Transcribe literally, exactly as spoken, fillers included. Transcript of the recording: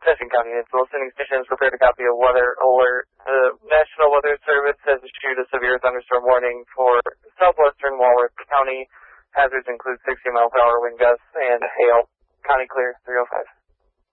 Session County Municipal Sending Station has prepared a copy of weather alert. The National Weather Service has issued a severe thunderstorm warning for southwestern Walworth County. Hazards include sixty mile per hour wind gusts and hail. County clear, three oh five.